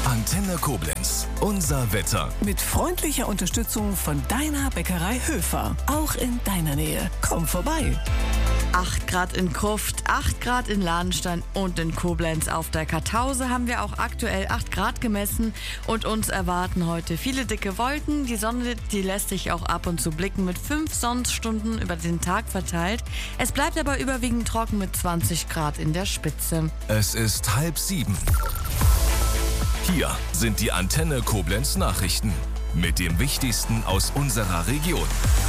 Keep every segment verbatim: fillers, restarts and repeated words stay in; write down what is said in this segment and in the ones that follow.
Antenne Koblenz. Unser Wetter. Mit freundlicher Unterstützung von deiner Bäckerei Höfer. Auch in deiner Nähe. Komm vorbei. acht Grad in Kruft, acht Grad in Lahnstein und in Koblenz. Auf der Kartause haben wir auch aktuell acht Grad gemessen und uns erwarten heute viele dicke Wolken. Die Sonne, die lässt sich auch ab und zu blicken mit fünf Sonnenstunden über den Tag verteilt. Es bleibt aber überwiegend trocken mit zwanzig Grad in der Spitze. Es ist halb sieben. Hier sind die Antenne Koblenz Nachrichten mit dem Wichtigsten aus unserer Region.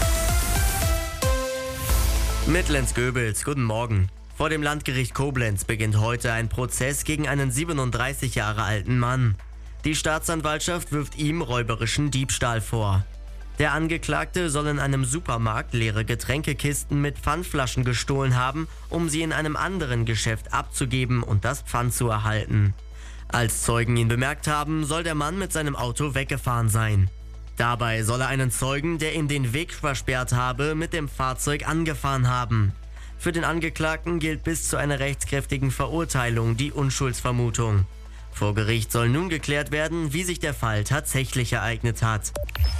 Mitlenz-Göbels, guten Morgen. Vor dem Landgericht Koblenz beginnt heute ein Prozess gegen einen siebenunddreißig Jahre alten Mann. Die Staatsanwaltschaft wirft ihm räuberischen Diebstahl vor. Der Angeklagte soll in einem Supermarkt leere Getränkekisten mit Pfandflaschen gestohlen haben, um sie in einem anderen Geschäft abzugeben und das Pfand zu erhalten. Als Zeugen ihn bemerkt haben, soll der Mann mit seinem Auto weggefahren sein. Dabei soll er einen Zeugen, der ihm den Weg versperrt habe, mit dem Fahrzeug angefahren haben. Für den Angeklagten gilt bis zu einer rechtskräftigen Verurteilung die Unschuldsvermutung. Vor Gericht soll nun geklärt werden, wie sich der Fall tatsächlich ereignet hat.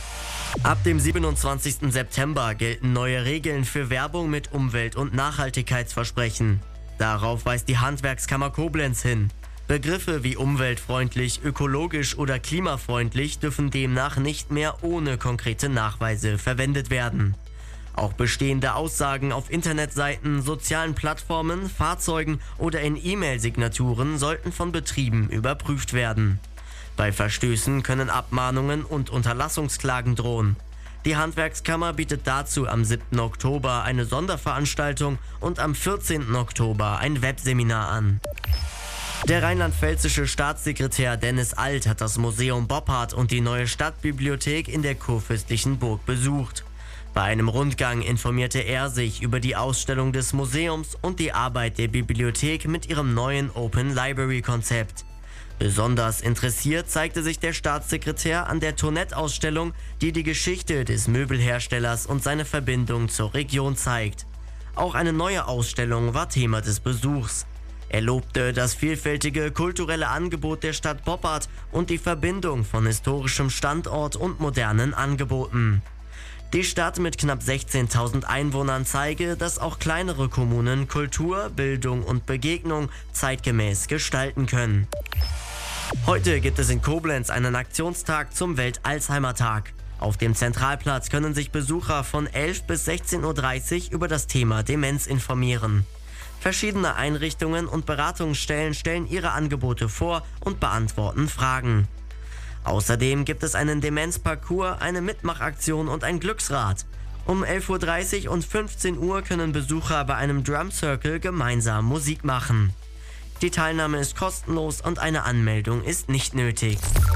Ab dem siebenundzwanzigsten September gelten neue Regeln für Werbung mit Umwelt- und Nachhaltigkeitsversprechen. Darauf weist die Handwerkskammer Koblenz hin. Begriffe wie umweltfreundlich, ökologisch oder klimafreundlich dürfen demnach nicht mehr ohne konkrete Nachweise verwendet werden. Auch bestehende Aussagen auf Internetseiten, sozialen Plattformen, Fahrzeugen oder in E-Mail-Signaturen sollten von Betrieben überprüft werden. Bei Verstößen können Abmahnungen und Unterlassungsklagen drohen. Die Handwerkskammer bietet dazu am siebten Oktober eine Sonderveranstaltung und am vierzehnten Oktober ein Webseminar an. Der rheinland-pfälzische Staatssekretär Dennis Alt hat das Museum Boppard und die neue Stadtbibliothek in der kurfürstlichen Burg besucht. Bei einem Rundgang informierte er sich über die Ausstellung des Museums und die Arbeit der Bibliothek mit ihrem neuen Open Library-Konzept. Besonders interessiert zeigte sich der Staatssekretär an der Tourette-Ausstellung, die die Geschichte des Möbelherstellers und seine Verbindung zur Region zeigt. Auch eine neue Ausstellung war Thema des Besuchs. Er lobte das vielfältige kulturelle Angebot der Stadt Boppard und die Verbindung von historischem Standort und modernen Angeboten. Die Stadt mit knapp sechzehntausend Einwohnern zeige, dass auch kleinere Kommunen Kultur, Bildung und Begegnung zeitgemäß gestalten können. Heute gibt es in Koblenz einen Aktionstag zum Welt-Alzheimer-Tag. Auf dem Zentralplatz können sich Besucher von elf bis sechzehn Uhr dreißig über das Thema Demenz informieren. Verschiedene Einrichtungen und Beratungsstellen stellen ihre Angebote vor und beantworten Fragen. Außerdem gibt es einen Demenzparcours, eine Mitmachaktion und ein Glücksrad. Um elf Uhr dreißig und fünfzehn Uhr können Besucher bei einem Drum Circle gemeinsam Musik machen. Die Teilnahme ist kostenlos und eine Anmeldung ist nicht nötig.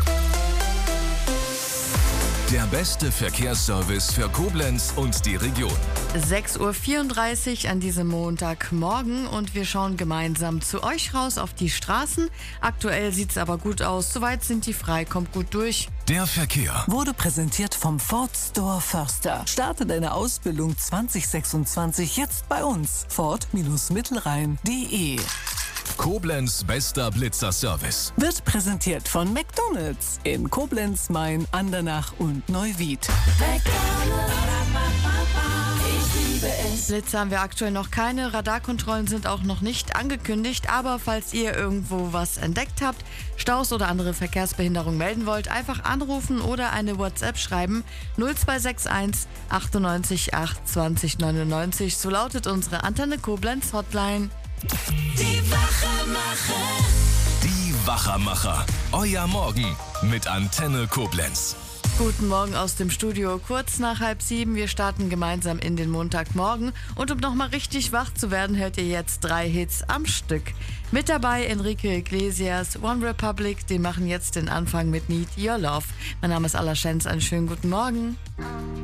Der beste Verkehrsservice für Koblenz und die Region. sechs Uhr vierunddreißig an diesem Montagmorgen und wir schauen gemeinsam zu euch raus auf die Straßen. Aktuell sieht es aber gut aus. Soweit sind die frei, kommt gut durch. Der Verkehr Wurde präsentiert vom Ford Store Förster. Starte deine Ausbildung zwanzig sechsundzwanzig jetzt bei uns. Ford-Mittelrhein punkt de. Koblenz bester Blitzer-Service. Wird präsentiert von McDonald's in Koblenz, Main, Andernach und Neuwied. Blitze haben wir aktuell noch keine. Radarkontrollen sind auch noch nicht angekündigt. Aber falls ihr irgendwo was entdeckt habt, Staus oder andere Verkehrsbehinderung melden wollt, einfach anrufen oder eine WhatsApp schreiben. null zwei sechs eins achtundneunzig acht zwanzig neunundneunzig. So lautet unsere Antenne Koblenz Hotline. Die Wachermacher. Die Wachermacher. Euer Morgen mit Antenne Koblenz. Guten Morgen aus dem Studio, kurz nach halb sieben. Wir starten gemeinsam in den Montagmorgen. Und um nochmal richtig wach zu werden, hört ihr jetzt drei Hits am Stück. Mit dabei Enrique Iglesias, One Republic, die machen jetzt den Anfang mit Need Your Love. Mein Name ist Alla Schenz, einen schönen guten Morgen.